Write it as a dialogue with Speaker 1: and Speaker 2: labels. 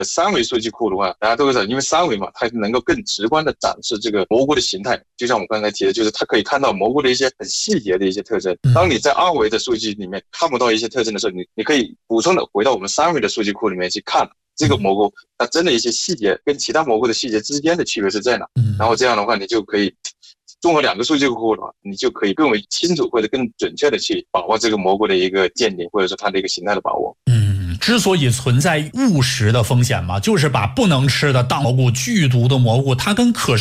Speaker 1: 三维数据库的话，大家都知道，因为三维嘛，它能够更直观的展示这个蘑菇的形态。就像我刚才提的，就是它可以看到蘑菇的一些很细节的一些特征。当你在二维的数据里面看不到一些特征的时候，你可以补充的回到我们三维的数据库里面去看这个蘑菇它真的一些细节跟其他蘑菇的细节之间的区别是在哪。然后这样的话，你就可以综合两个数据库的话，你就可以更为清楚或者更准确的去把握这个蘑菇的一个鉴定，或者说它的一个形态的把握。
Speaker 2: 之所以存在误食的风险嘛，就是把不能吃的大蘑菇、剧毒的蘑菇，它跟可